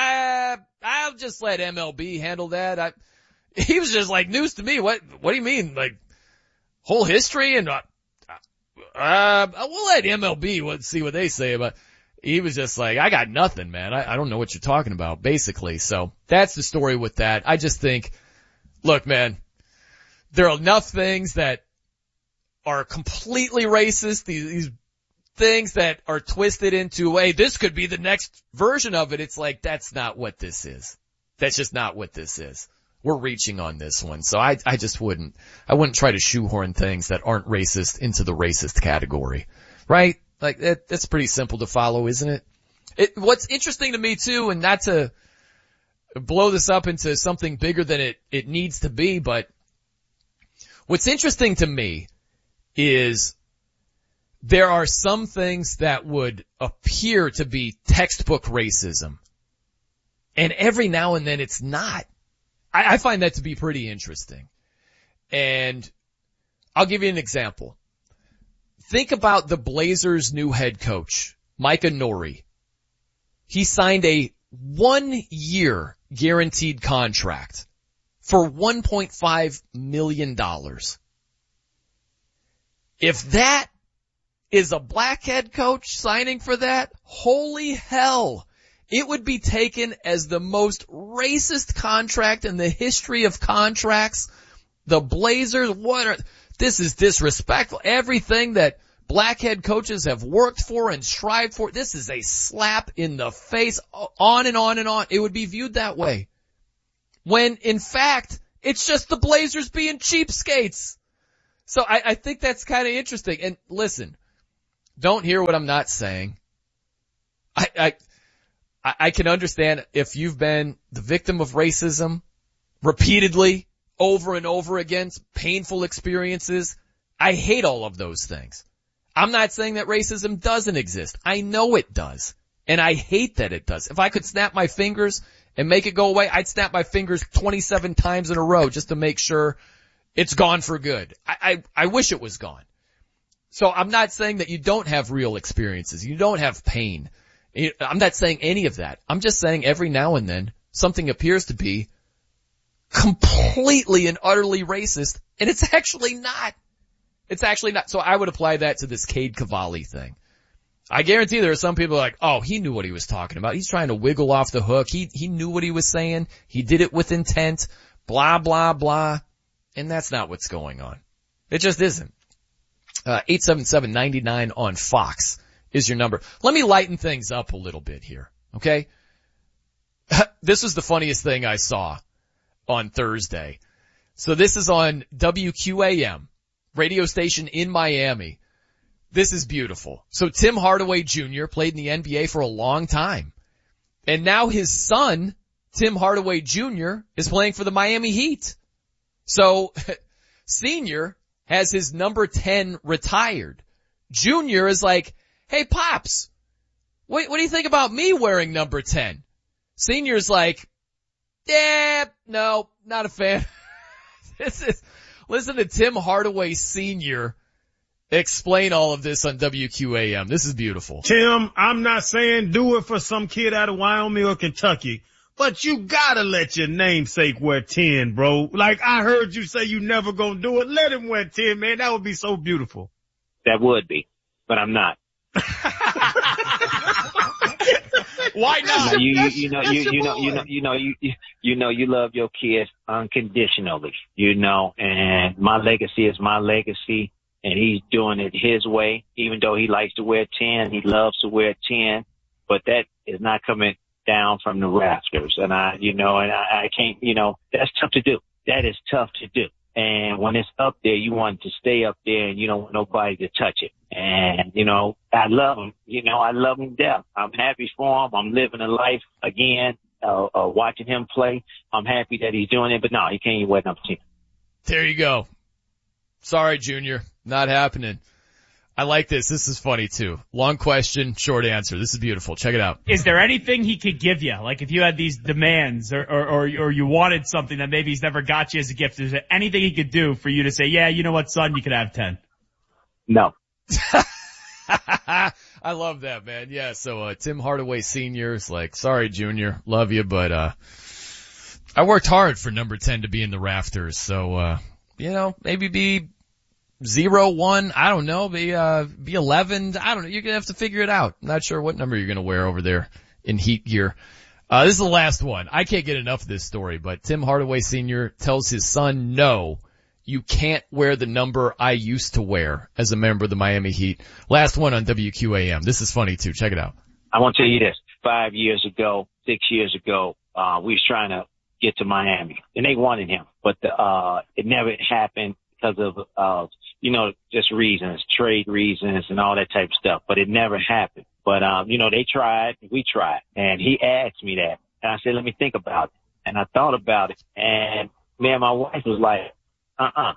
just let MLB handle that. He was just like, news to me. What do you mean? Like, whole history? And, we'll let MLB see what they say about. He was just like, I got nothing, man. I don't know what you're talking about, basically. So that's the story with that. I just think, look, man, there are enough things that are completely racist, these things that are twisted into, hey, this could be the next version of it. It's like, that's not what this is. That's just not what this is. We're reaching on this one. So I wouldn't try to shoehorn things that aren't racist into the racist category. Right? Like, that's pretty simple to follow, isn't it? What's interesting to me too, and not to blow this up into something bigger than it needs to be, but what's interesting to me is there are some things that would appear to be textbook racism, and every now and then it's not. I find that to be pretty interesting. And I'll give you an example. Think about the Blazers' new head coach, Micah Nori. He signed a 1-year guaranteed contract for $1.5 million. If that is a black head coach signing for that? Holy hell. It would be taken as the most racist contract in the history of contracts. The Blazers, this is disrespectful. Everything that black head coaches have worked for and strived for, this is a slap in the face, on and on and on. It would be viewed that way. When, in fact, it's just the Blazers being cheapskates. So I think that's kind of interesting. And listen, don't hear what I'm not saying. I can understand if you've been the victim of racism repeatedly, over and over again, painful experiences. I hate all of those things. I'm not saying that racism doesn't exist. I know it does. And I hate that it does. If I could snap my fingers and make it go away, I'd snap my fingers 27 times in a row just to make sure it's gone for good. I wish it was gone. So I'm not saying that you don't have real experiences. You don't have pain. I'm not saying any of that. I'm just saying every now and then something appears to be completely and utterly racist, and it's actually not. It's actually not. So I would apply that to this Cade Cavalli thing. I guarantee there are some people like, oh, he knew what he was talking about. He's trying to wiggle off the hook. He knew what he was saying. He did it with intent. Blah, blah, blah. And that's not what's going on. It just isn't. 877-99 on Fox is your number. Let me lighten things up a little bit here, okay? This was the funniest thing I saw on Thursday. So this is on WQAM, radio station in Miami. This is beautiful. So Tim Hardaway Jr. played in the NBA for a long time. And now his son, Tim Hardaway Jr., is playing for the Miami Heat. So Senior has his number 10 retired. Junior is like, hey, Pops, what do you think about me wearing number 10? Senior's like, yeah, no, not a fan. Listen to Tim Hardaway Sr. explain all of this on WQAM. This is beautiful. Tim, I'm not saying do it for some kid out of Wyoming or Kentucky, but you gotta let your namesake wear 10, bro. Like I heard you say you never gonna do it. Let him wear 10, man. That would be so beautiful. That would be, but I'm not. Why not? You love your kids unconditionally, and my legacy is my legacy, and he's doing it his way. Even though he likes to wear 10, he loves to wear 10, but that is not coming down from the rafters. And I can't, that's tough to do. That is tough to do. And when it's up there, you want to stay up there and you don't want nobody to touch it. And, I love him. I love him to death. I'm happy for him. I'm living a life again, watching him play. I'm happy that he's doing it, but no, he can't even wear number 10. There you go. Sorry, Junior. Not happening. I like this. This is funny too. Long question, short answer. This is beautiful. Check it out. Is there anything he could give you? Like if you had these demands or you wanted something that maybe he's never got you as a gift, is there anything he could do for you to say, yeah, you know what, son, you could have 10? No. I love that, man. Yeah. So, Tim Hardaway Sr. is like, sorry, Junior, love you, but, I worked hard for number 10 to be in the rafters. So, maybe be 0, 1, I don't know, be 11, I don't know. You're gonna have to figure it out. I'm not sure what number you're gonna wear over there in Heat gear. This is the last one. I can't get enough of this story, but Tim Hardaway Sr. tells his son, no, you can't wear the number I used to wear as a member of the Miami Heat. Last one on WQAM. This is funny too. Check it out. I want to tell you this. 5 years ago, 6 years ago, we was trying to get to Miami and they wanted him, but it never happened because of, just reasons, trade reasons and all that type of stuff, but it never happened. But, they tried, we tried, and he asked me that, and I said, let me think about it. And I thought about it, and man, my wife was like, no.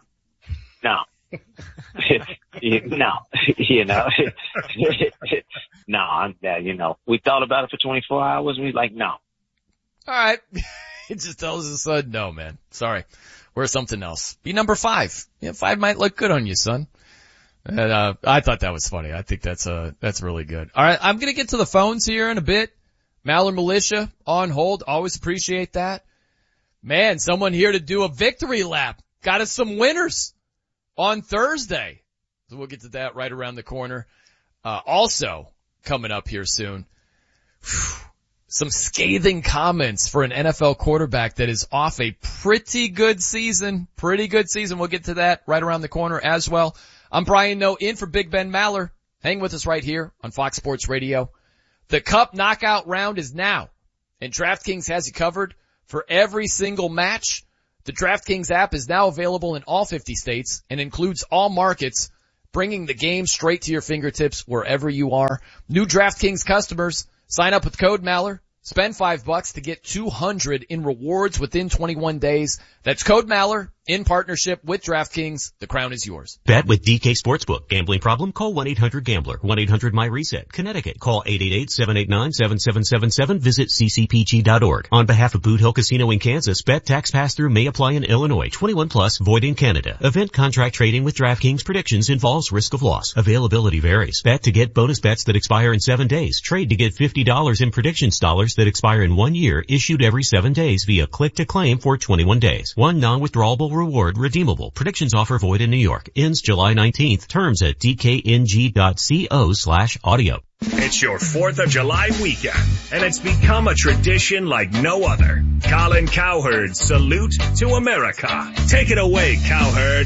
No, we thought about it for 24 hours, and we like, no. All right. He just tells his son, no, man, sorry. Wear something else. Be number 5. 5 might look good on you, son. And, I thought that was funny. I think that's really good. All right. I'm going to get to the phones here in a bit. Maller Militia on hold. Always appreciate that. Man, someone here to do a victory lap. Got us some winners on Thursday. So we'll get to that right around the corner. Also coming up here soon, some scathing comments for an NFL quarterback that is off a pretty good season. We'll get to that right around the corner as well. I'm Brian Noe in for Big Ben Maller. Hang with us right here on Fox Sports Radio. The Cup knockout round is now, and DraftKings has you covered for every single match. The DraftKings app is now available in all 50 states and includes all markets, bringing the game straight to your fingertips wherever you are. New DraftKings customers, sign up with code Maller, spend $5 to get $200 in rewards within 21 days. That's code Maller in partnership with DraftKings. The crown is yours. Bet with DK Sportsbook. Gambling problem? Call 1-800-GAMBLER. 1-800-MY-RESET. Connecticut. Call 888-789-7777. Visit ccpg.org. On behalf of Boot Hill Casino in Kansas, bet tax pass-through may apply in Illinois. 21 plus, void in Canada. Event contract trading with DraftKings predictions involves risk of loss. Availability varies. Bet to get bonus bets that expire in 7 days. Trade to get $50 in predictions dollars that expire in 1 year, issued every 7 days via click to claim for 21 days. One non-withdrawable reward redeemable. Predictions offer void in New York. Ends July 19th. Terms at dkng.co/audio. It's your 4th of July weekend, and it's become a tradition like no other. Colin Cowherd's Salute to America. Take it away, Cowherd.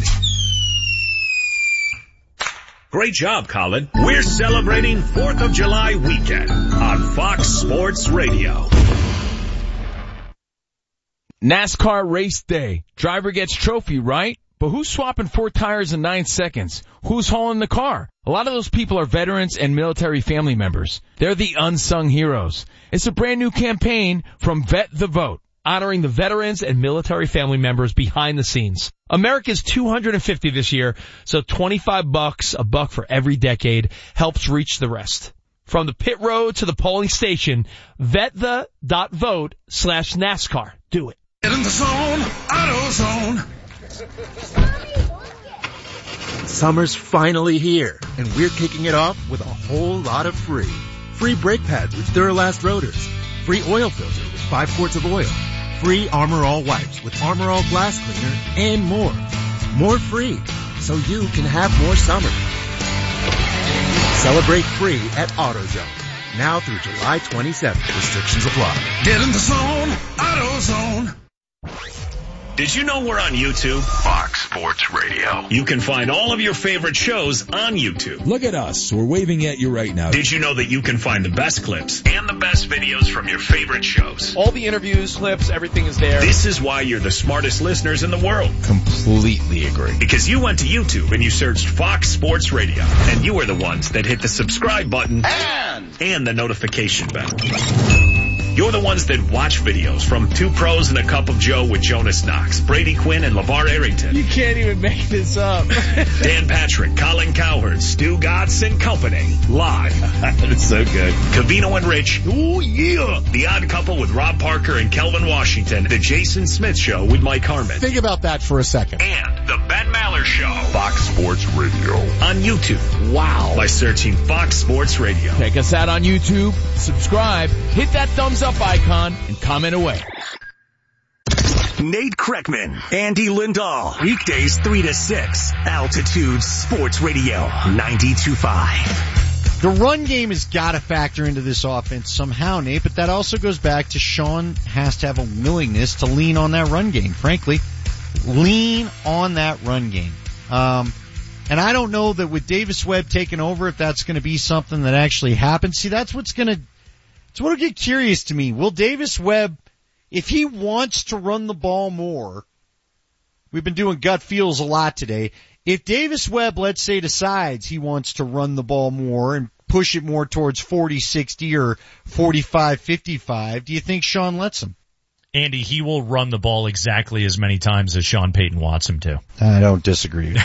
Great job, Colin. We're celebrating 4th of July weekend on Fox Sports Radio. NASCAR race day. Driver gets trophy, right? But who's swapping 4 tires in 9 seconds? Who's hauling the car? A lot of those people are veterans and military family members. They're the unsung heroes. It's a brand new campaign from Vet the Vote, honoring the veterans and military family members behind the scenes. America's 250 this year, so $25, $1 for every decade, helps reach the rest. From the pit road to the polling station, VetThe.vote/NASCAR. Do it. Get in the zone, AutoZone. Summer's finally here, and we're kicking it off with a whole lot of free. Free brake pads with Duralast rotors. Free oil filter with 5 quarts of oil. Free Armor All wipes with Armor All glass cleaner, and more. More free, so you can have more summer. Celebrate free at AutoZone. Now through July 27th. Restrictions apply. Get in the zone, AutoZone. Did you know we're on YouTube? Fox Sports Radio. You can find all of your favorite shows on YouTube. Look at us. We're waving at you right now. Did you know that you can find the best clips and the best videos from your favorite shows? All the interviews, clips, everything is there. This is why you're the smartest listeners in the world. Completely agree. Because you went to YouTube and you searched Fox Sports Radio, and you were the ones that hit the subscribe button and the notification bell. You're the ones that watch videos from Two Pros and a Cup of Joe with Jonas Knox, Brady Quinn, and LeVar Arrington. You can't even make this up. Dan Patrick, Colin Cowherd, Stu Gatz, and company. Live. That's so good. Covino and Rich. Oh, yeah. The Odd Couple with Rob Parker and Kelvin Washington. The Jason Smith Show with Mike Harmon. Think about that for a second. And the Ben Maller Show. Fox Sports Radio. On YouTube. Wow. By searching Fox Sports Radio. Check us out on YouTube, subscribe, hit that thumbs up icon, and comment away. Nate Kreckman, Andy Lindahl. Weekdays 3 to 6. Altitude Sports Radio 92.5. The run game has got to factor into this offense somehow, Nate, but that also goes back to Sean has to have a willingness to lean on that run game. Frankly, lean on that run game. And I don't know that with Davis Webb taking over, if that's going to be something that actually happens. See, that's what'll get curious to me. Will Davis Webb, if he wants to run the ball more, we've been doing gut feels a lot today. If Davis Webb, let's say, decides he wants to run the ball more and push it more towards 40-60 or 45-55, do you think Sean lets him? Andy, he will run the ball exactly as many times as Sean Payton wants him to. I don't disagree.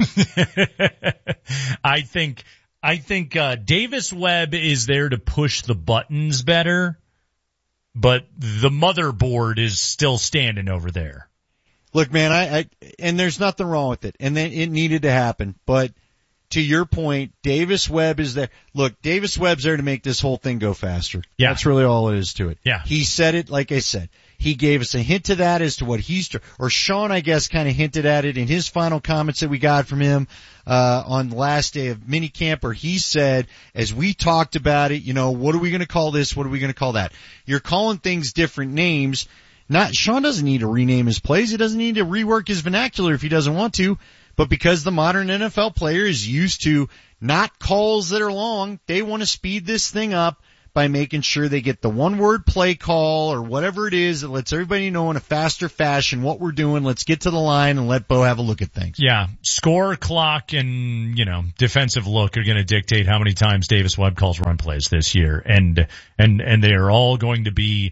I think Davis Webb is there to push the buttons better, but the motherboard is still standing over there. Look, man, and there's nothing wrong with it, and then it needed to happen. But to your point, Davis Webb is there. Look, Davis Webb's there to make this whole thing go faster. Yeah. That's really all it is to it. Yeah. He said it, like I said. He gave us a hint to that as to what or Sean, I guess, kind of hinted at it in his final comments that we got from him, on the last day of minicamp, where he said, as we talked about it, what are we going to call this? What are we going to call that? You're calling things different names. Sean doesn't need to rename his plays. He doesn't need to rework his vernacular if he doesn't want to. But because the modern NFL player is used to not calls that are long, they want to speed this thing up by making sure they get the one-word play call or whatever it is that lets everybody know in a faster fashion what we're doing. Let's get to the line and let Bo have a look at things. Yeah, score, clock, and, defensive look are going to dictate how many times Davis Webb calls run plays this year. And they are all going to be,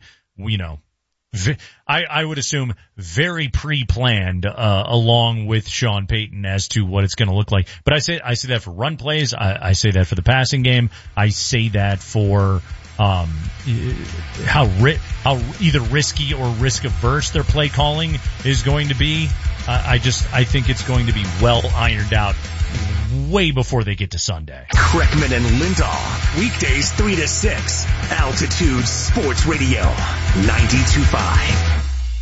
I would assume very pre-planned, along with Sean Payton as to what it's going to look like. But I say that for run plays. I say that for the passing game. I say that for, how either risky or risk averse their play calling is going to be. I think it's going to be well ironed out way before they get to Sunday. Kreckman and Lindahl, weekdays 3 to 6, Altitude Sports Radio, 92.5.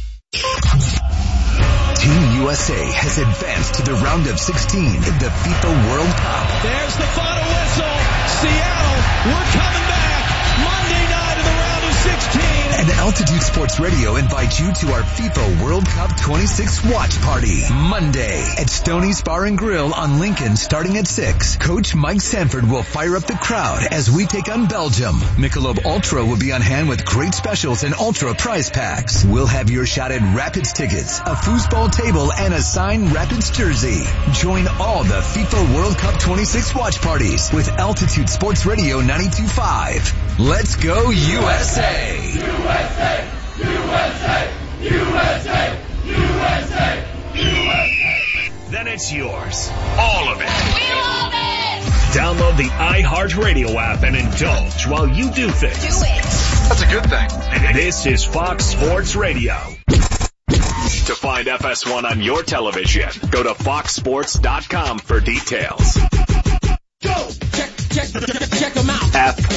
Team USA has advanced to the round of 16 in the FIFA World Cup. There's the final whistle. Seattle, we're coming back. Monday night in the round of 16. And Altitude Sports Radio invites you to our FIFA World Cup 26 watch party. Monday at Stoney's Bar and Grill on Lincoln starting at 6. Coach Mike Sanford will fire up the crowd as we take on Belgium. Michelob Ultra will be on hand with great specials and Ultra prize packs. We'll have your shot at Rapids tickets, a foosball table, and a signed Rapids jersey. Join all the FIFA World Cup 26 watch parties with Altitude Sports Radio 92.5. Let's go USA! USA! USA! USA! USA! USA! Then it's yours. All of it. We love it! Download the iHeartRadio app and indulge while you do things. Do it! That's a good thing. This is Fox Sports Radio. To find FS1 on your television, go to foxsports.com for details. Go! Check them out.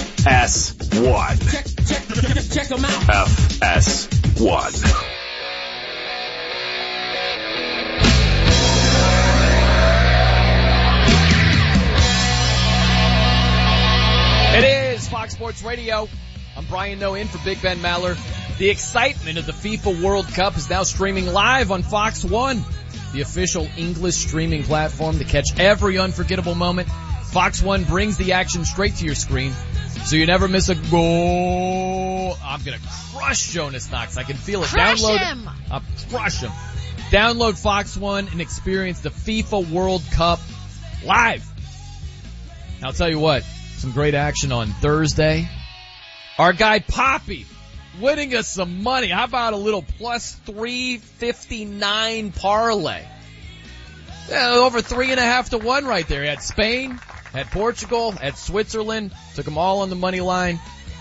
FS1. Check them out. FS1. It is Fox Sports Radio. I'm Brian Noe in for Big Ben Maller. The excitement of the FIFA World Cup is now streaming live on Fox One, the official English streaming platform to catch every unforgettable moment. Fox One brings the action straight to your screen, so you never miss a goal. I'm gonna crush Jonas Knox. I can feel it. Crush him! I'll crush him. Download Fox One and experience the FIFA World Cup live. I'll tell you what, some great action on Thursday. Our guy Poppy winning us some money. How about a little plus 359 parlay? Yeah, over 3.5 to 1 right there. He had Spain, had Portugal, had Switzerland, took them all on the money line.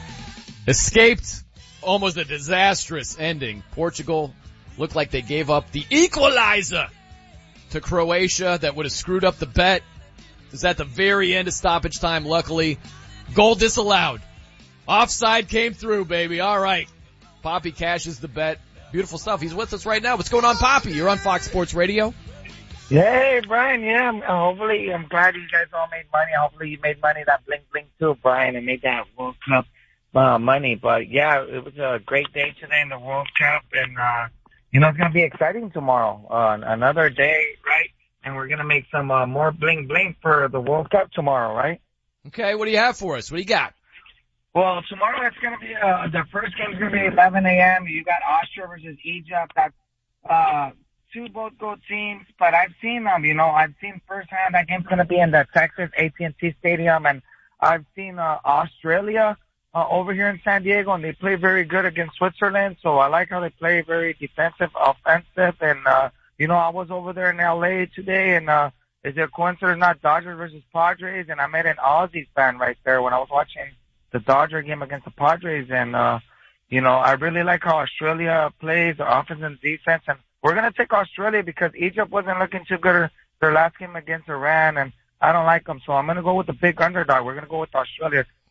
Escaped almost a disastrous ending. Portugal looked like they gave up the equalizer to Croatia that would have screwed up the bet. It was at the very end of stoppage time, luckily. Goal disallowed. Offside came through, baby. All right. Poppy cashes the bet. Beautiful stuff. He's with us right now. What's going on, Poppy? You're on Fox Sports Radio. Hey, Brian. Yeah, hopefully, I'm glad you guys all made money. Hopefully you made money that bling bling too, Brian, and made that World Cup money. But yeah, it was a great day today in the World Cup, and it's going to be exciting tomorrow. Another day, right? And we're going to make some more bling bling for the World Cup tomorrow, right? Okay, what do you have for us? What do you got? Well, tomorrow it's going to be, the first game's going to be 11 a.m. You got Austria versus Egypt. That's, two both good teams, but I've seen them, I've seen firsthand that game's going to be in the Texas AT&T Stadium, and I've seen, Australia, over here in San Diego, and they play very good against Switzerland, so I like how they play very defensive, offensive, and, I was over there in LA today, and, is it a coincidence not Dodgers versus Padres, and I met an Aussies fan right there when I was watching the Dodger game against the Padres, and, I really like how Australia plays, the offense and defense, and we're going to take Australia because Egypt wasn't looking too good their last game against Iran, and I don't like them, so I'm going to go with the big underdog. We're going to go with Australia.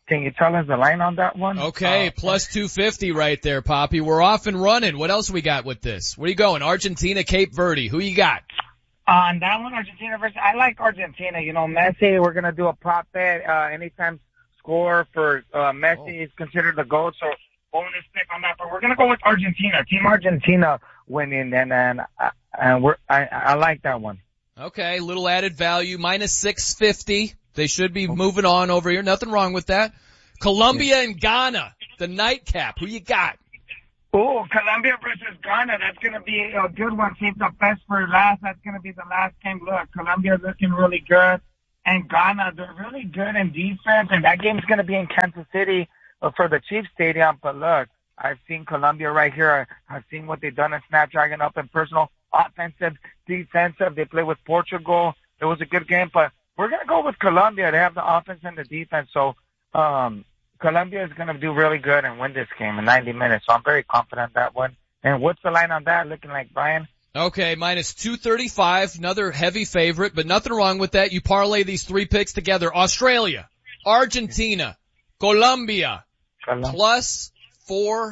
Can you tell us the line on that one? Okay, plus 250 right there, Poppy. We're off and running. What else we got with this? Where you going? Argentina, Cape Verde. Who you got? On that one, Argentina versus, I like Argentina. You know, Messi, we're going to do a prop bet, anytime score for, Messi is considered the GOAT, so bonus pick on that, but we're going to go with Argentina. Team Argentina winning, and I like that one. Okay, little added value, minus 650. They should be moving on over here. Nothing wrong with that. Colombia and Ghana, the nightcap. Who you got? Oh, Colombia versus Ghana. That's going to be a good one. Save the best for last. That's going to be the last game. Look, Colombia's looking really good. And Ghana, they're really good in defense. And that game's going to be in Kansas City for the Chiefs Stadium. But look, I've seen Colombia right here. I've seen what they've done in Snapdragon up in personal, offensive, defensive. They play with Portugal. It was a good game. But we're going to go with Colombia. They have the offense and the defense. So, Colombia is going to do really good and win this game in 90 minutes. So I'm very confident that one. And what's the line on that looking like, Brian? Okay, minus 235, another heavy favorite, but nothing wrong with that. You parlay these three picks together. Australia, Argentina, Colombia, plus 4